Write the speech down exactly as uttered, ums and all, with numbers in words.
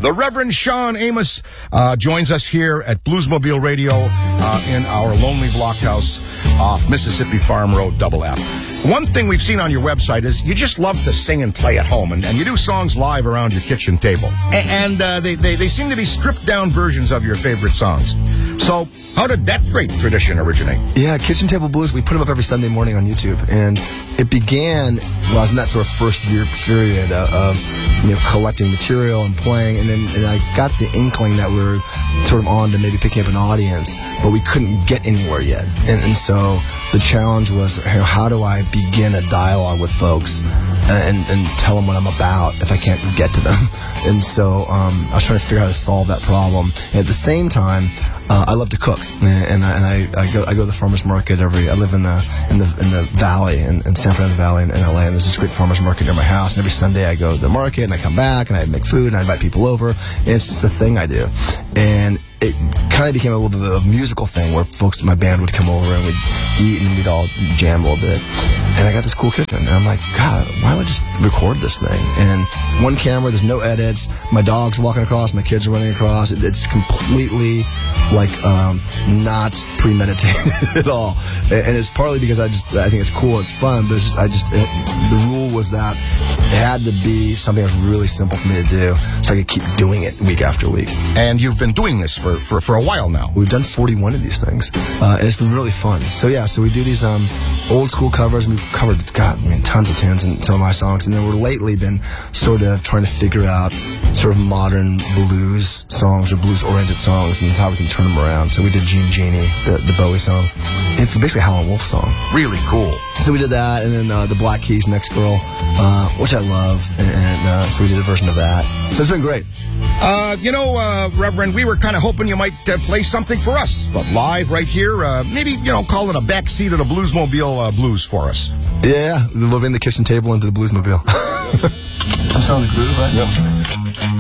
The Reverend Sean Amos uh, joins us here at Bluesmobile Radio uh, in our lonely blockhouse off Mississippi Farm Road, Double F. One thing we've seen on your website is you just love to sing and play at home, and, and you do songs live around your kitchen table. A- and uh, they, they, they seem to be stripped-down versions of your favorite songs. So how did that great tradition originate? Yeah, Kitchen Table Blues, we put them up every Sunday morning on YouTube. And it began, well, I was in that sort of first year period of, of you know, collecting material and playing. And then and I got the inkling that we were sort of on to maybe picking up an audience, but we couldn't get anywhere yet. And, and so the challenge was, you know, how do I begin a dialogue with folks and, and tell them what I'm about if I can't get to them? And so um, I was trying to figure out how to solve that problem. And at the same time, Uh, I love to cook, and, I, and I, I go I go to the farmers market every. I live in the in the in the valley in, in San Fernando Valley in, in L A, and there's this great farmers market near my house. And every Sunday I go to the market, and I come back, and I make food, and I invite people over. And it's just a thing I do, and it kind of became a little bit of a musical thing where folks in my band would come over and we'd eat and we'd all jam a little bit. And I got this cool kitchen, and I'm like, God, why don't I just record this thing? And one camera, there's no edits. My dog's walking across, my kids are running across. It, it's completely like um, not premeditated at all. And, and it's partly because I just I think it's cool, it's fun, but it's just, I just it, the rule was that it had to be something that was really simple for me to do, so I could keep doing it week after week. And you've been doing this for for, for a while now. We've done forty-one of these things, uh, and it's been really fun. So yeah, so we do these um, old school covers. We've covered, God, I mean, tons of tunes in some of my songs, and then we're lately been sort of trying to figure out sort of modern blues songs or blues-oriented songs and how we can turn them around. So we did Jean Genie, the, the Bowie song. It's basically a Howlin' Wolf song. Really cool. So we did that, and then uh, the Black Keys, Next Girl, uh, which I love, and, and uh, so we did a version of that. So it's been great. Uh, you know, uh, Reverend, we were kind of hoping you might uh, play something for us, but live right here. Uh, maybe, you know, call it a backseat of the Bluesmobile uh, Blues for us. Yeah, we'll bring the kitchen table into the Bluesmobile. Some song on the groove, right? Yep.